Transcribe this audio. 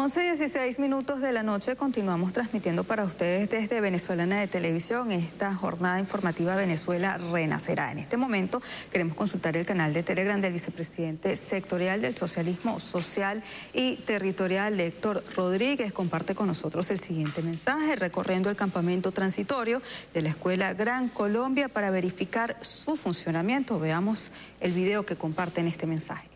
11:16 de la noche continuamos transmitiendo para ustedes desde Venezolana de Televisión esta jornada informativa Venezuela Renacerá. En este momento queremos consultar el canal de Telegram del vicepresidente sectorial del Socialismo Social y Territorial, Héctor Rodríguez. Comparte con nosotros el siguiente mensaje: recorriendo el campamento transitorio de la Escuela Gran Colombia para verificar su funcionamiento. Veamos el video que comparte en este mensaje.